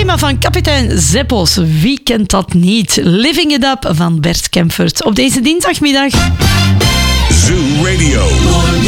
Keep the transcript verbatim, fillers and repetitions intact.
thema van kapitein Zeppos. Wie kent dat niet? Living It Up van Bert Kempfert. Op deze dinsdagmiddag. Zoo Radio.